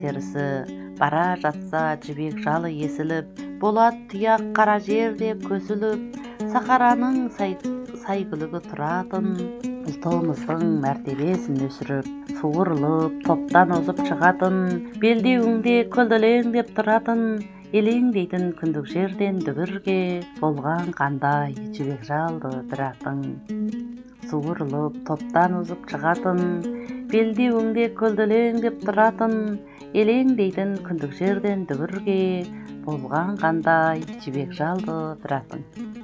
терісі. Бара жатса жібек жалы есіліп, болат тұяқ қара жерде көсіліп, Сахараның сайгүлігі тұратын, ұлтымыздың мәртебесін өсіріп, суырылып, топтан озып шығатын, белдеуіңде көлдөлеңдеп тұратын, елеңдейтін күндік жерден дүбірге, болған қандай жібек жалды бір атың. Суырылып, топтан озып шығатын, белдеуіңде көлдөлеңдеп тұратын, елеңдейтін күндік жерден дүбірге, болған қандай жібек жалды бір атың.